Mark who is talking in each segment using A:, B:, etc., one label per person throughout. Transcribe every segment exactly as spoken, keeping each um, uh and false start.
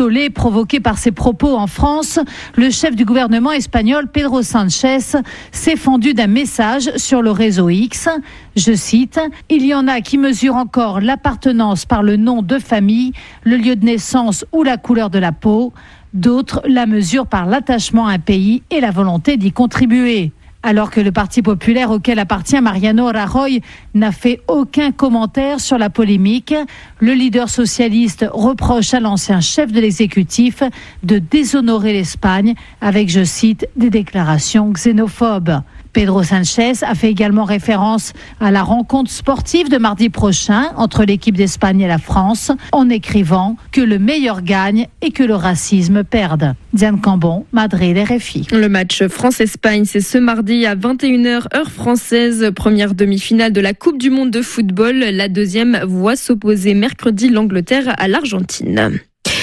A: tollé provoqué par ses propos en France, le chef du gouvernement espagnol Pedro Sánchez s'est fendu d'un message sur le réseau X. Je cite, « Il y en a qui mesurent encore l'appartenance par le nom de famille, le lieu de naissance ou la couleur de la peau. D'autres la mesurent par l'attachement à un pays et la volonté d'y contribuer. » Alors que le Parti populaire auquel appartient Mariano Rajoy n'a fait aucun commentaire sur la polémique, le leader socialiste reproche à l'ancien chef de l'exécutif de déshonorer l'Espagne avec, je cite, des déclarations xénophobes. Pedro Sánchez a fait également référence à la rencontre sportive de mardi prochain entre l'équipe d'Espagne et la France en écrivant que le meilleur gagne et que le racisme perde. Diane Cambon, Madrid, R F I.
B: Le match France-Espagne, c'est ce mardi à vingt et une heures heure française, première demi-finale de la Coupe du Monde de football. La deuxième voit s'opposer mercredi l'Angleterre à l'Argentine.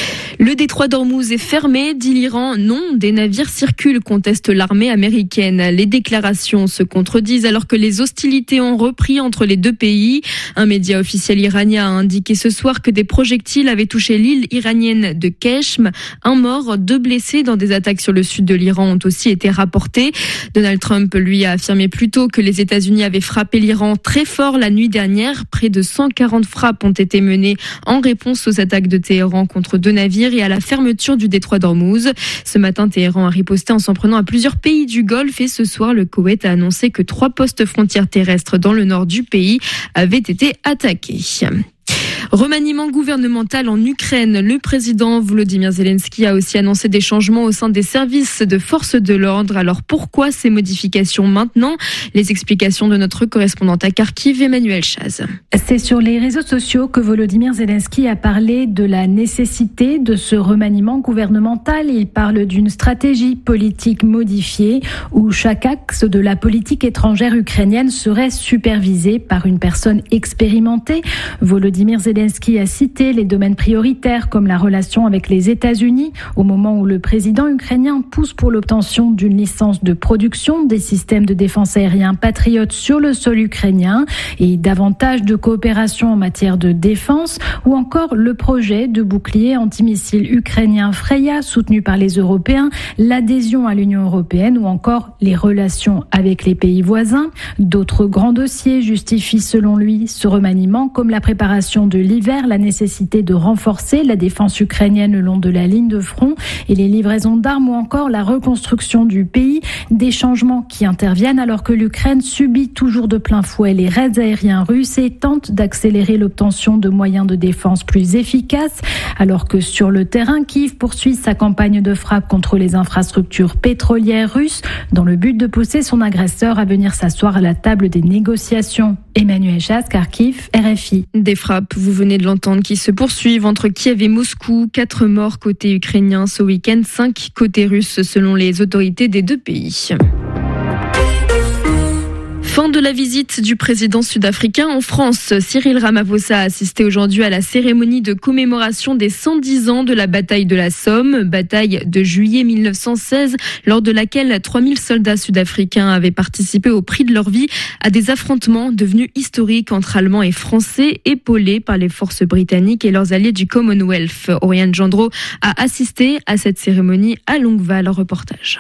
B: Le détroit d'Ormuz est fermé, dit l'Iran. Non, des navires circulent, conteste l'armée américaine. Les déclarations se contredisent alors que les hostilités ont repris entre les deux pays. Un média officiel iranien a indiqué ce soir que des projectiles avaient touché l'île iranienne de Keshm. Un mort, deux blessés dans des attaques sur le sud de l'Iran ont aussi été rapportés. Donald Trump, lui, a affirmé plus tôt que les États-Unis avaient frappé l'Iran très fort la nuit dernière. Près de cent quarante frappes ont été menées en réponse aux attaques de Téhéran contre deux navires et à la fermeture du détroit d'Ormuz. Ce matin, Téhéran a riposté en s'en prenant à plusieurs pays du Golfe et ce soir, le Koweït a annoncé que trois postes frontières terrestres dans le nord du pays avaient été attaqués. Remaniement gouvernemental en Ukraine. Le président Volodymyr Zelensky a aussi annoncé des changements au sein des services de forces de l'ordre. Alors pourquoi ces modifications maintenant ? Les explications de notre correspondante à Kharkiv, Emmanuel Chaz.
C: C'est sur les réseaux sociaux que Volodymyr Zelensky a parlé de la nécessité de ce remaniement gouvernemental. Il parle d'une stratégie politique modifiée où chaque axe de la politique étrangère ukrainienne serait supervisé par une personne expérimentée. Volodymyr Zelensky a cité les domaines prioritaires comme la relation avec les États-Unis au moment où le président ukrainien pousse pour l'obtention d'une licence de production des systèmes de défense aérien Patriot sur le sol ukrainien et davantage de coopération en matière de défense ou encore le projet de bouclier antimissile ukrainien Freya soutenu par les Européens, l'adhésion à l'Union européenne ou encore les relations avec les pays voisins. D'autres grands dossiers justifient selon lui ce remaniement comme la préparation de l'hiver, la nécessité de renforcer la défense ukrainienne le long de la ligne de front et les livraisons d'armes ou encore la reconstruction du pays. Des changements qui interviennent alors que l'Ukraine subit toujours de plein fouet les raids aériens russes et tente d'accélérer l'obtention de moyens de défense plus efficaces. Alors que sur le terrain, Kiev poursuit sa campagne de frappe contre les infrastructures pétrolières russes dans le but de pousser son agresseur à venir s'asseoir à la table des négociations. Emmanuel Chaz, Kharkiv, R F I.
B: Des frappes, vous venez de l'entendre, qui se poursuivent entre Kiev et Moscou. Quatre morts côté ukrainien ce week-end, cinq côté russe selon les autorités des deux pays. Fin de la visite du président sud-africain en France. Cyril Ramaphosa a assisté aujourd'hui à la cérémonie de commémoration des cent dix ans de la bataille de la Somme, bataille de juillet mille neuf cent seize, lors de laquelle trois mille soldats sud-africains avaient participé au prix de leur vie à des affrontements devenus historiques entre Allemands et Français, épaulés par les forces britanniques et leurs alliés du Commonwealth. Oriane Gendreau a assisté à cette cérémonie à Longueval. Reportage.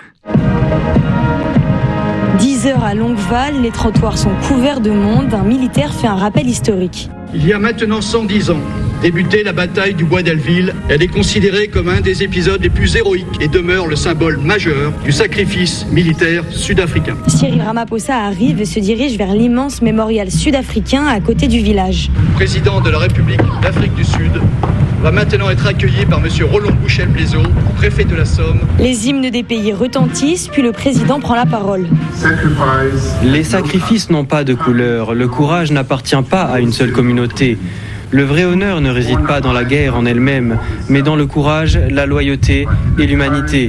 D: dix heures à Longueval, les trottoirs sont couverts de monde. Un militaire fait un rappel historique.
E: Il y a maintenant cent dix ans, débutait la bataille du Bois d'Elleville. Elle est considérée comme un des épisodes les plus héroïques et demeure le symbole majeur du sacrifice militaire sud-africain.
D: Cyril Ramaphosa arrive et se dirige vers l'immense mémorial sud-africain à côté du village.
E: Le président de la République d'Afrique du Sud va maintenant être accueilli par M. Roland Bouchel-Blaiseau, préfet de la Somme.
D: Les hymnes des pays retentissent, puis le président prend la parole.
F: Les sacrifices n'ont pas de couleur. Le courage n'appartient pas à une seule communauté. Le vrai honneur ne réside pas dans la guerre en elle-même, mais dans le courage, la loyauté et l'humanité.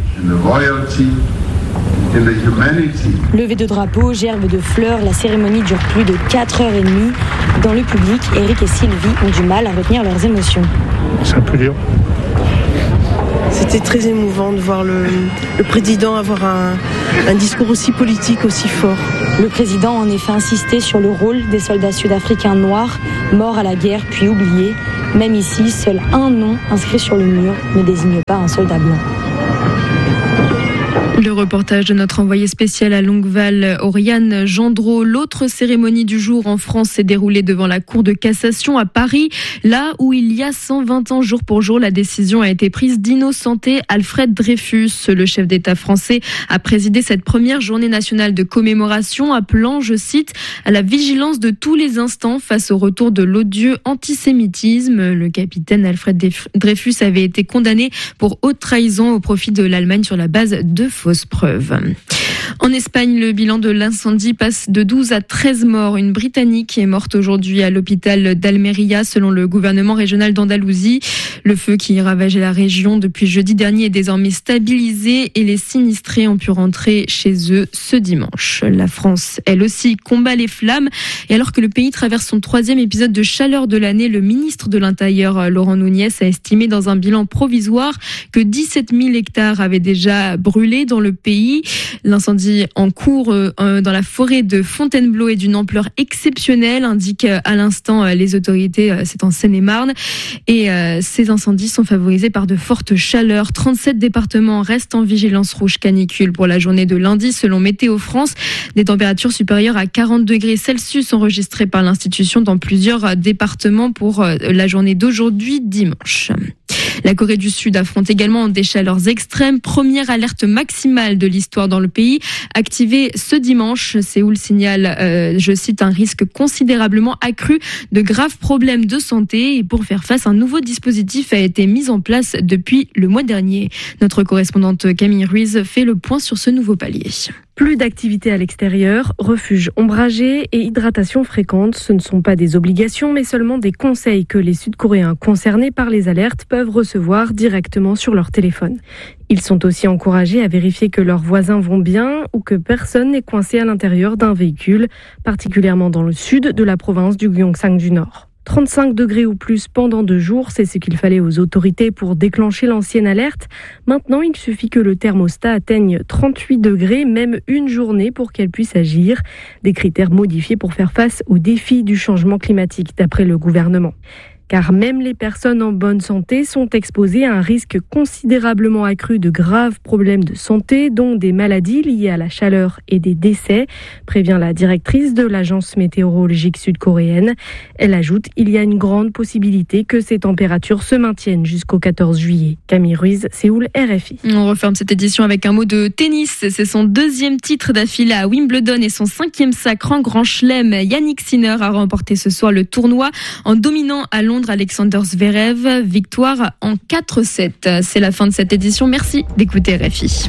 D: Levée de drapeau, gerbe de fleurs, la cérémonie dure plus de quatre heures trente. Dans le public, Eric et Sylvie ont du mal à retenir leurs émotions.
G: C'est un peu dur.
H: C'était très émouvant de voir le, le président avoir un, un discours aussi politique, aussi fort.
D: Le président a en effet insisté sur le rôle des soldats sud-africains noirs, morts à la guerre puis oubliés. Même ici, seul un nom inscrit sur le mur ne désigne pas un soldat blanc.
B: Le reportage de notre envoyé spécial à Longueval, Oriane Gendreau. L'autre cérémonie du jour en France s'est déroulée devant la Cour de cassation à Paris, là où il y a cent vingt ans jour pour jour, la décision a été prise d'innocenter Alfred Dreyfus. Le chef d'État français a présidé cette première journée nationale de commémoration, appelant, je cite, à la vigilance de tous les instants face au retour de l'odieux antisémitisme. Le capitaine Alfred Dreyfus avait été condamné pour haute trahison au profit de l'Allemagne sur la base de fausses preuves. En Espagne, le bilan de l'incendie passe de douze à treize morts. Une Britannique est morte aujourd'hui à l'hôpital d'Almeria, selon le gouvernement régional d'Andalousie. Le feu qui ravageait la région depuis jeudi dernier est désormais stabilisé et les sinistrés ont pu rentrer chez eux ce dimanche. La France, elle aussi, combat les flammes. Et alors que le pays traverse son troisième épisode de chaleur de l'année, le ministre de l'Intérieur, Laurent Nunez, a estimé dans un bilan provisoire que dix-sept mille hectares avaient déjà brûlé dans le pays. L'incendie en cours euh, dans la forêt de Fontainebleau est d'une ampleur exceptionnelle, indiquent à l'instant euh, les autorités, euh, c'est en Seine-et-Marne. Et euh, ces incendies sont favorisés par de fortes chaleurs. trente-sept départements restent en vigilance rouge canicule pour la journée de lundi, selon Météo France. Des températures supérieures à quarante degrés Celsius enregistrées par l'institution dans plusieurs départements pour euh, la journée d'aujourd'hui, dimanche. La Corée du Sud affronte également des chaleurs extrêmes. Première alerte maximale de l'histoire dans le pays, activée ce dimanche. Séoul signale, euh, je cite, un risque considérablement accru de graves problèmes de santé. Et pour faire face, un nouveau dispositif a été mis en place depuis le mois dernier. Notre correspondante Camille Ruiz fait le point sur ce nouveau palier.
G: Plus d'activité à l'extérieur, refuge ombragé et hydratation fréquente, ce ne sont pas des obligations mais seulement des conseils que les Sud-Coréens concernés par les alertes peuvent recevoir directement sur leur téléphone. Ils sont aussi encouragés à vérifier que leurs voisins vont bien ou que personne n'est coincé à l'intérieur d'un véhicule, particulièrement dans le sud de la province du Gyeongsang du Nord. trente-cinq degrés ou plus pendant deux jours, c'est ce qu'il fallait aux autorités pour déclencher l'ancienne alerte. Maintenant, il suffit que le thermostat atteigne trente-huit degrés, même une journée, pour qu'elle puisse agir. Des critères modifiés pour faire face aux défis du changement climatique, d'après le gouvernement. Car même les personnes en bonne santé sont exposées à un risque considérablement accru de graves problèmes de santé, dont des maladies liées à la chaleur et des décès, prévient la directrice de l'agence météorologique sud-coréenne. Elle ajoute qu'il y a une grande possibilité que ces températures se maintiennent jusqu'au quatorze juillet. Camille Ruiz, Séoul, R F I.
B: On referme cette édition avec un mot de tennis. C'est son deuxième titre d'affilée à Wimbledon et son cinquième sacre en Grand Chelem. Yannick Sinner a remporté ce soir le tournoi en dominant à Londres Alexander Zverev, victoire en quatre sept. C'est la fin de cette édition. Merci d'écouter R F I.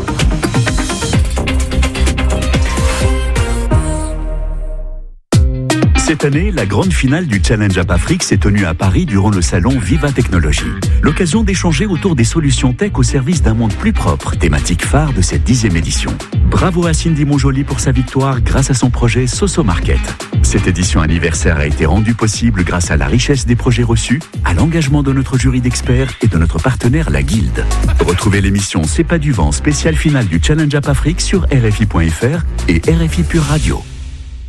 I: Cette année, la grande finale du Challenge App Afrique s'est tenue à Paris durant le salon Viva Technologie. L'occasion d'échanger autour des solutions tech au service d'un monde plus propre, thématique phare de cette dixième édition. Bravo à Cindy Montjoly pour sa victoire grâce à son projet Soso Market. Cette édition anniversaire a été rendue possible grâce à la richesse des projets reçus, à l'engagement de notre jury d'experts et de notre partenaire la Guilde. Retrouvez l'émission C'est pas du vent spéciale finale du Challenge App Afrique sur R F I point F R et R F I Pure Radio.